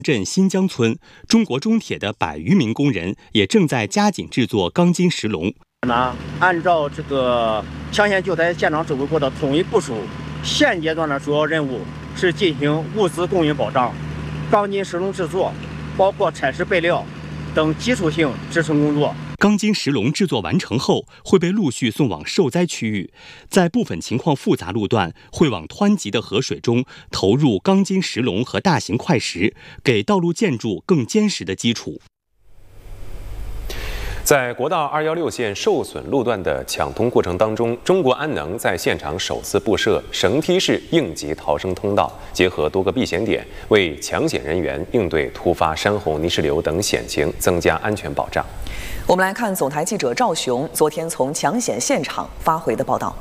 镇新疆村，中国中铁的100余名工人也正在加紧制作钢筋石龙。 按照这个抢险救灾现场指挥部的统一部署，现阶段的主要任务是进行物资供应保障、钢筋石龙制作，包括采石备料等基础性支撑工作。 钢筋石龙制作完成后，会被陆续送往受灾区域，在部分情况复杂路段，会往湍急的河水中投入钢筋石龙和大型块石，给道路建筑更坚实的基础。 在国道216线受损路段的抢通过程当中，中国安能在现场首次布设绳梯式应急逃生通道，结合多个避险点，为抢险人员应对突发山洪、泥石流等险情增加安全保障。 我们来看总台记者赵雄昨天从抢险现场发回的报道。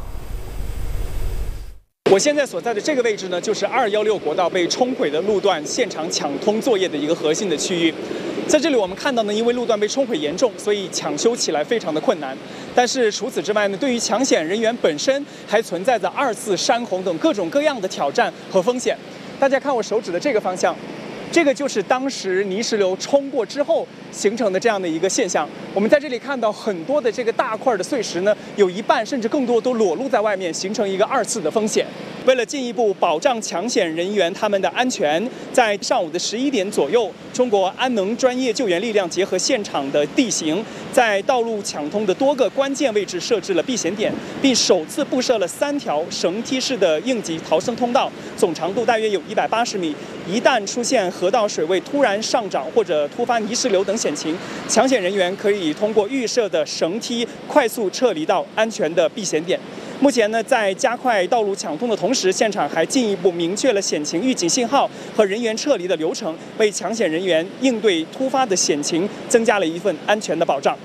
我现在所在的这个位置呢，就是216国道被冲毁的路段现场抢通作业的一个核心的区域。在这里我们看到呢，因为路段被冲毁严重，所以抢修起来非常的困难。但是除此之外呢，对于抢险人员本身还存在着2次山洪等各种各样的挑战和风险。大家看我手指的这个方向，这个就是当时泥石流冲过之后形成的这样的一个现象。我们在这里看到很多的这个大块的碎石呢，有一半甚至更多都裸露在外面，形成一个2次的风险。为了进一步保障抢险人员他们的安全，在上午的11点左右，中国安能专业救援力量结合现场的地形，在道路抢通的多个关键位置设置了避险点，并首次布设了3条绳梯式的应急逃生通道，总长度大约有180米。一旦出现河道水位突然上涨或者突发泥石流等险情，抢险人员可以通过预设的绳梯快速撤离到安全的避险点。目前呢，在加快道路抢通的同时，现场还进一步明确了险情预警信号和人员撤离的流程，为抢险人员应对突发的险情增加了一份安全的保障。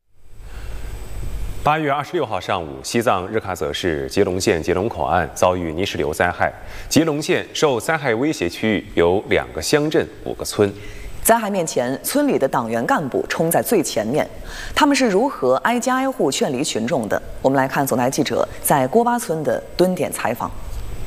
8月26号上午，西藏日喀则市吉隆县吉隆口岸遭遇泥石流灾害。吉隆县受灾害威胁区域有2个乡镇、5个村。 灾害面前，村里的党员干部冲在最前面，他们是如何挨家挨户劝离群众的？我们来看总台记者在郭巴村的蹲点采访。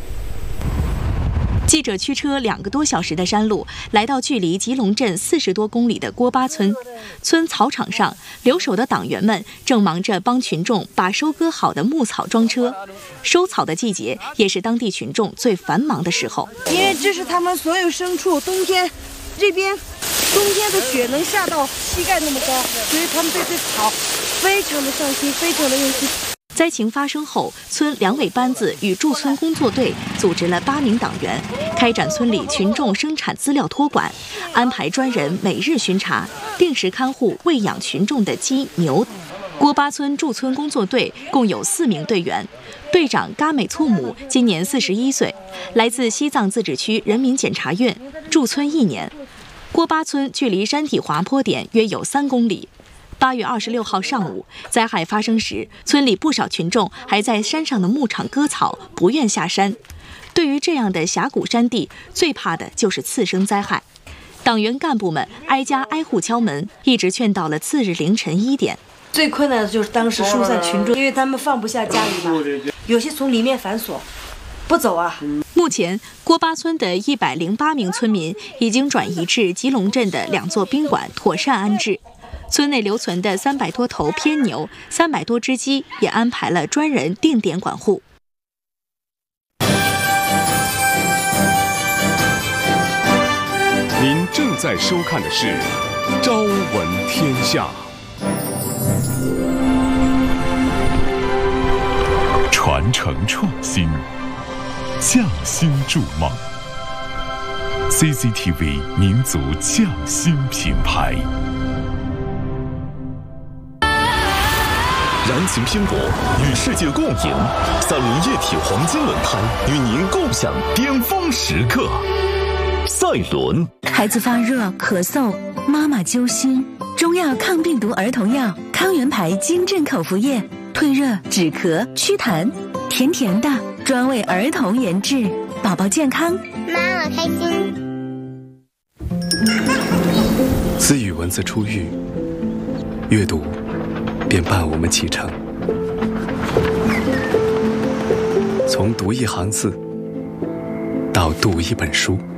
记者驱车2个多小时的山路，来到距离吉隆镇40多公里的郭巴村。村草场上，留守的党员们正忙着帮群众把收割好的牧草装车。收草的季节，也是当地群众最繁忙的时候。 因为这是他们所有牲畜冬天这边冬天的雪能下到膝盖那么高，所以他们对这草非常的上心，非常的用心。 灾情发生后，村两委班子与驻村工作队组织了8名党员，开展村里群众生产资料托管，安排专人每日巡查，定时看护喂养群众的鸡、牛。郭巴村驻村工作队共有4名队员，队长嘎美措姆今年41岁，来自西藏自治区人民检察院，驻村1年。郭巴村距离山体滑坡点约有3公里。8月26号上午，灾害发生时，村里不少群众还在山上的牧场割草，不愿下山。对于这样的峡谷山地，最怕的就是次生灾害。党员干部们挨家挨户敲门，一直劝到了次日凌晨1点。 最困难的就是当时疏散群众，因为他们放不下家里嘛，有些从里面反锁，不走啊。 目前，郭巴村的108名村民已经转移至吉隆镇的2座宾馆妥善安置。村内留存的300多头偏牛、300多只鸡也安排了专人定点管护。 您正在收看的是《朝闻天下》。传承创新，匠心筑梦。CCTV 民族匠心品牌。燃情拼搏，与世界共赢。赛伦液体黄金轮胎与您共享巅峰时刻。赛伦。 孩子发热、咳嗽，妈妈揪心，中药抗病毒儿童药康源牌金镇口服液，退热、止咳、祛痰，甜甜的，专为儿童研制，宝宝健康， 妈妈开心。 自语文字出狱，阅读便伴我们启程。从读一行字到读一本书。